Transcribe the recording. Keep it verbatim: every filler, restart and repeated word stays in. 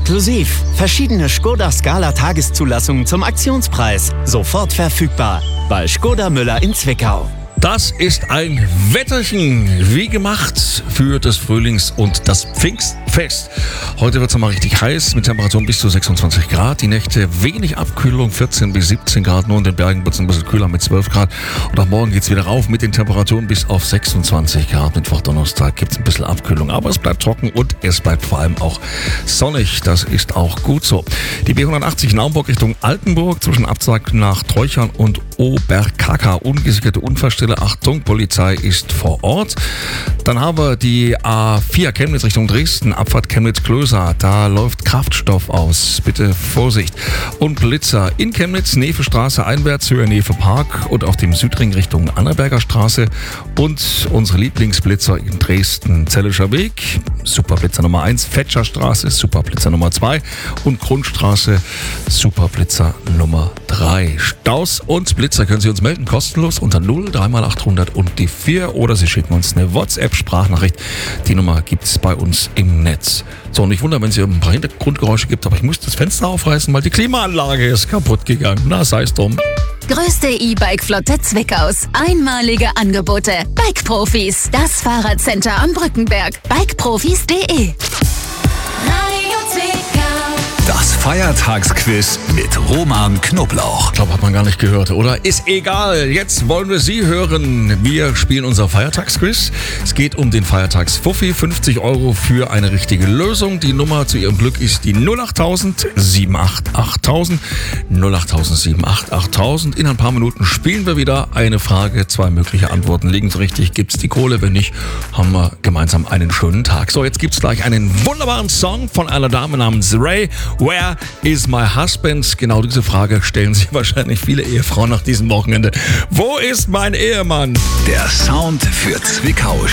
Exklusiv. Verschiedene Skoda Scala Tageszulassungen zum Aktionspreis. Sofort verfügbar. Bei Skoda Müller in Zwickau. Das ist ein Wetterchen, wie gemacht für das Frühlings- und das Pfingstfest. Heute wird es mal richtig heiß, mit Temperaturen bis zu sechsundzwanzig Grad. Die Nächte wenig Abkühlung, vierzehn bis siebzehn Grad. Nur in den Bergen wird es ein bisschen kühler mit zwölf Grad. Und auch morgen geht es wieder rauf mit den Temperaturen bis auf sechsundzwanzig Grad. Mittwoch, Donnerstag gibt es ein bisschen Abkühlung. Aber es bleibt trocken und es bleibt vor allem auch sonnig. Das ist auch gut so. Die B hundertachtzig Naumburg Richtung Altenburg zwischen Abzag nach Teuchern und Oberkaka. Ungesicherte Unfallstelle. Achtung, Polizei ist vor Ort. Dann haben wir die A vier Chemnitz Richtung Dresden, Abfahrt Chemnitz-Klöser. Da läuft Kraftstoff aus. Bitte Vorsicht. Und Blitzer in Chemnitz, Nevestraße einwärts, Höhe Nefe Park und auf dem Südring Richtung Annaberger Straße. Und unsere Lieblingsblitzer in Dresden, Zellischer Weg, Superblitzer Nummer eins, Fetscherstraße, Superblitzer Nummer zwei und Grundstraße, Superblitzer Nummer drei. Staus und Blitzer können Sie uns melden, kostenlos unter null drei mal achthundert und die vier oder Sie schicken uns eine WhatsApp-Sprachnachricht. Die Nummer gibt es bei uns im Netz. So, nicht wundern, wenn es hier ein paar Hintergrundgeräusche gibt, aber ich muss das Fenster aufreißen, weil die Klimaanlage ist kaputt gegangen. Na, sei es drum. Größte E-Bike-Flotte Zwickaus. Einmalige Angebote. Bike-Profis. Das Fahrradcenter am Brückenberg. bikeprofis punkt de. Das Feiertagsquiz mit Roman Knoblauch. Ich glaube, hat man gar nicht gehört, oder? Ist egal. Jetzt wollen wir Sie hören. Wir spielen unser Feiertagsquiz. Es geht um den Feiertagsfuffi. fünfzig Euro für eine richtige Lösung. Die Nummer zu Ihrem Glück ist die null acht tausend sieben acht achttausend. null acht tausend sieben acht achttausend. In ein paar Minuten spielen wir wieder. Eine Frage, zwei mögliche Antworten. Liegen Sie richtig, gibt's die Kohle. Wenn nicht, haben wir gemeinsam einen schönen Tag. So, jetzt gibt's gleich einen wunderbaren Song von einer Dame namens Ray. Where is my husband? Genau diese Frage stellen sich wahrscheinlich viele Ehefrauen nach diesem Wochenende. Wo ist mein Ehemann? Der Sound für Zwickau